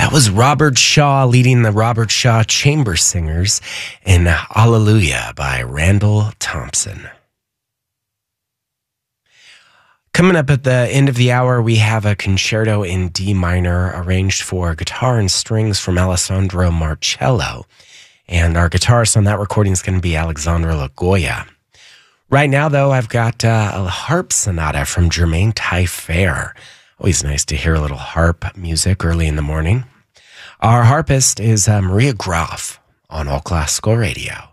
That was Robert Shaw leading the Robert Shaw Chamber Singers in Hallelujah by Randall Thompson. Coming up at the end of the hour, we have a concerto in D minor arranged for guitar and strings from Alessandro Marcello. And our guitarist on that recording is going to be Alexandra Lagoya. Right now, though, I've got a harp sonata from Germain Taillefer. Always nice to hear a little harp music early in the morning. Our harpist is Maria Graf on All Classical Radio.